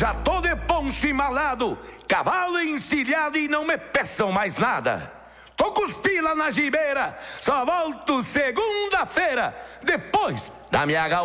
Já tô de poncho embalado, cavalo encilhado e não me peçam mais nada. Tô com os pila na gibeira, só volto segunda-feira, depois da minha